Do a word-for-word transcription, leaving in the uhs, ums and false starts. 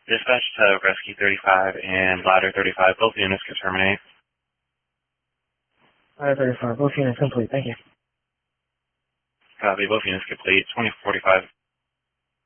Dispatch to Rescue thirty-five and Ladder thirty-five. Both units can terminate. Ladder thirty-five. Both units complete. Thank you. Copy. Both units complete. twenty forty-five.